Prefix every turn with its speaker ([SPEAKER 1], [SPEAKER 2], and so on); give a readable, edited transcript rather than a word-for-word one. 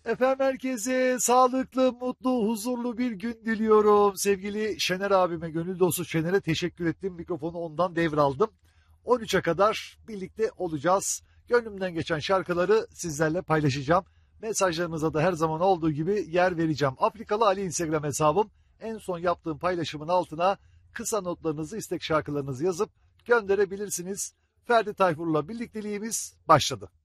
[SPEAKER 1] Efendim herkese sağlıklı, mutlu, huzurlu bir gün diliyorum. Sevgili Şener abime, gönül dostu Şener'e teşekkür ettim. Mikrofonu ondan devraldım. 13'e kadar birlikte olacağız. Gönlümden geçen şarkıları sizlerle paylaşacağım. Mesajlarınıza da her zaman olduğu gibi yer vereceğim. Afrikalı Ali Instagram hesabım. En son yaptığım paylaşımın altına kısa notlarınızı, istek şarkılarınızı yazıp gönderebilirsiniz. Ferdi Tayfur'la birlikteliğimiz başladı.